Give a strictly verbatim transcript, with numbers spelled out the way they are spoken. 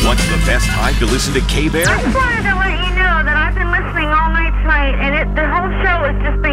What's the best time to listen to K-Bear? I just wanted to let you know that I've been listening all night tonight, and it, the whole show has just been